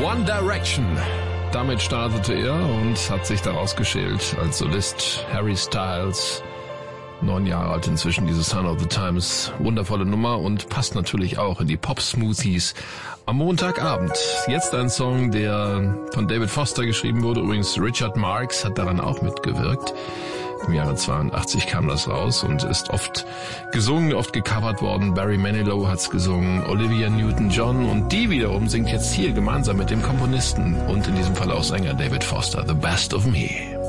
One Direction. Damit startete er und hat sich daraus geschält als Solist. Harry Styles, 9 Jahre alt inzwischen, diese Sign of the Times. Wundervolle Nummer und passt natürlich auch in die Pop-Smoothies am Montagabend. Jetzt ein Song, der von David Foster geschrieben wurde. Übrigens, Richard Marx hat daran auch mitgewirkt. Im Jahre 82 kam das raus und ist oft gesungen, oft gecovert worden. Barry Manilow hat's gesungen, Olivia Newton-John, und die wiederum singt jetzt hier gemeinsam mit dem Komponisten und in diesem Fall auch Sänger David Foster, The Best of Me.